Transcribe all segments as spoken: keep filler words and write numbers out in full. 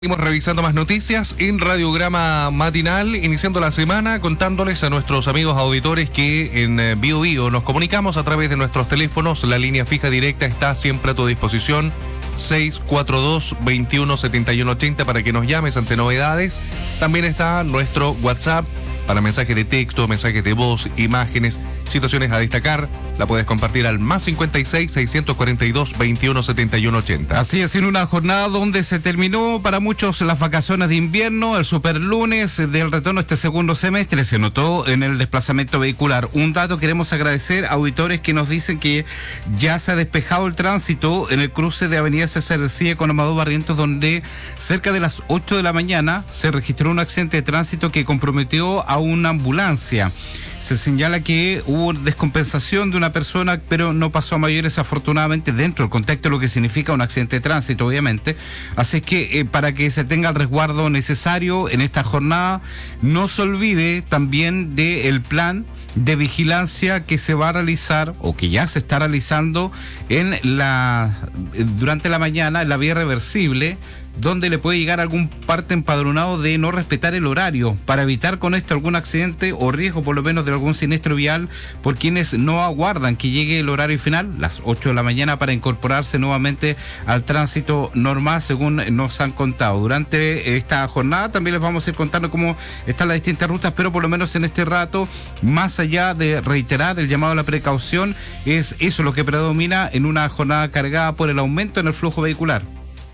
Seguimos revisando más noticias en Radiograma Matinal, iniciando la semana contándoles a nuestros amigos auditores que en Bio Bio nos comunicamos a través de nuestros teléfonos. La línea fija directa está siempre a tu disposición, seis cuatro dos, veintiuno, setenta y uno ochenta, para que nos llames ante novedades. También está nuestro WhatsApp para mensajes de texto, mensajes de voz, imágenes, situaciones a destacar. La puedes compartir al más cincuenta y seis, seiscientos cuarenta y dos, veintiuno, setenta y uno ochenta. Así es, en una jornada donde se terminó para muchos las vacaciones de invierno, el superlunes del retorno a este segundo semestre se notó en el desplazamiento vehicular. Un dato, queremos agradecer a auditores que nos dicen que ya se ha despejado el tránsito en el cruce de Avenida César García con Amador Barrientos, donde cerca de las ocho de la mañana se registró un accidente de tránsito que comprometió a una ambulancia. Se señala que hubo descompensación de una persona, pero no pasó a mayores, afortunadamente, dentro del contexto de lo que significa un accidente de tránsito, obviamente. Así es que eh, para que se tenga el resguardo necesario en esta jornada, no se olvide también del plan de vigilancia que se va a realizar o que ya se está realizando en la durante la mañana en la vía reversible, donde le puede llegar algún parte empadronado de no respetar el horario, para evitar con esto algún accidente o riesgo por lo menos de algún siniestro vial por quienes no aguardan que llegue el horario final, las ocho de la mañana, para incorporarse nuevamente al tránsito normal, según nos han contado. Durante esta jornada también les vamos a ir contando cómo están las distintas rutas, pero por lo menos en este rato, más allá de reiterar el llamado a la precaución, es eso lo que predomina en una jornada cargada por el aumento en el flujo vehicular.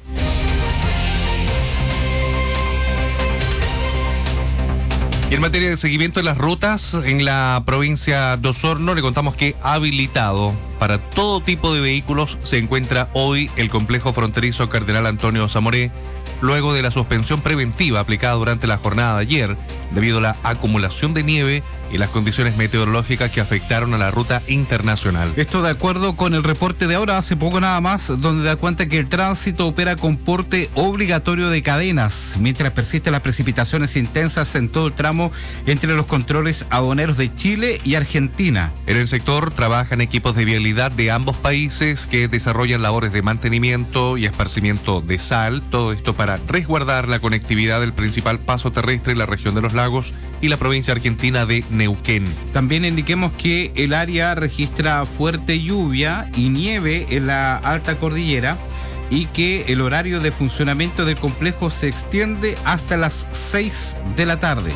Y en materia de seguimiento de las rutas, en la provincia de Osorno le contamos que habilitado para todo tipo de vehículos se encuentra hoy el complejo fronterizo Cardenal Antonio Zamoré, luego de la suspensión preventiva aplicada durante la jornada de ayer, debido a la acumulación de nieve y las condiciones meteorológicas que afectaron a la ruta internacional. Esto de acuerdo con el reporte de ahora, hace poco nada más, donde da cuenta que el tránsito opera con porte obligatorio de cadenas, mientras persisten las precipitaciones intensas en todo el tramo entre los controles aduaneros de Chile y Argentina. En el sector trabajan equipos de vialidad de ambos países que desarrollan labores de mantenimiento y esparcimiento de sal, todo esto para resguardar la conectividad del principal paso terrestre en la región de los lagos y la provincia argentina de Neuquén. También indiquemos que el área registra fuerte lluvia y nieve en la alta cordillera y que el horario de funcionamiento del complejo se extiende hasta las seis de la tarde.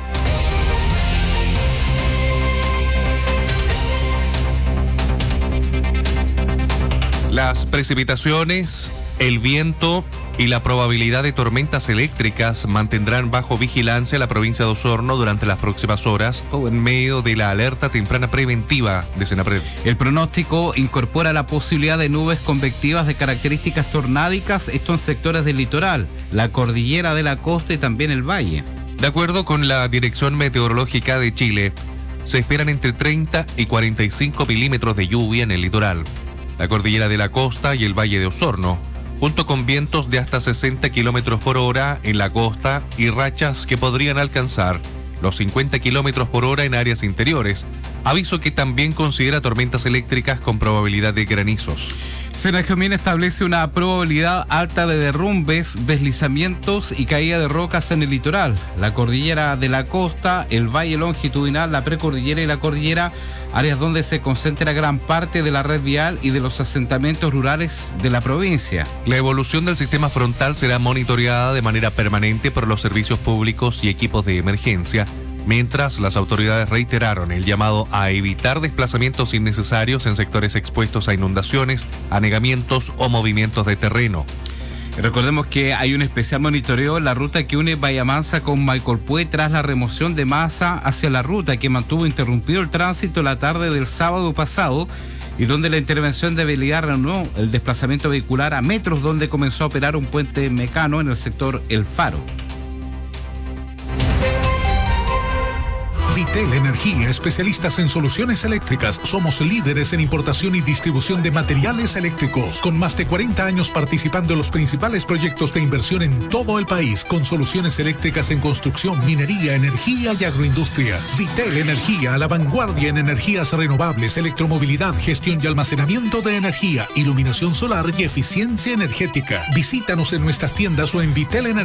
Las precipitaciones, el viento y la probabilidad de tormentas eléctricas mantendrán bajo vigilancia la provincia de Osorno durante las próximas horas, o en medio de la alerta temprana preventiva de Senapred. El pronóstico incorpora la posibilidad de nubes convectivas de características tornádicas, esto en sectores del litoral, la cordillera de la costa y también el valle. De acuerdo con la Dirección Meteorológica de Chile, se esperan entre treinta y cuarenta y cinco milímetros de lluvia en el litoral, la cordillera de la costa y el valle de Osorno, junto con vientos de hasta sesenta kilómetros por hora en la costa y rachas que podrían alcanzar los cincuenta kilómetros por hora en áreas interiores. Aviso que también considera tormentas eléctricas con probabilidad de granizos. Senajomín establece una probabilidad alta de derrumbes, deslizamientos y caída de rocas en el litoral, la cordillera de la costa, el valle longitudinal, la precordillera y la cordillera, áreas donde se concentra gran parte de la red vial y de los asentamientos rurales de la provincia. La evolución del sistema frontal será monitoreada de manera permanente por los servicios públicos y equipos de emergencia, mientras las autoridades reiteraron el llamado a evitar desplazamientos innecesarios en sectores expuestos a inundaciones, anegamientos o movimientos de terreno. Recordemos que hay un especial monitoreo en la ruta que une Bahía Mansa con Maicorpué tras la remoción de masa hacia la ruta que mantuvo interrumpido el tránsito la tarde del sábado pasado, y donde la intervención de vialidad reanudó el desplazamiento vehicular a metros, donde comenzó a operar un puente mecano en el sector El Faro. Vitel Energía, especialistas en soluciones eléctricas. Somos líderes en importación y distribución de materiales eléctricos, con más de cuarenta años participando en los principales proyectos de inversión en todo el país, con soluciones eléctricas en construcción, minería, energía y agroindustria. Vitel Energía, a la vanguardia en energías renovables, electromovilidad, gestión y almacenamiento de energía, iluminación solar y eficiencia energética. Visítanos en nuestras tiendas o en Vitel Energía.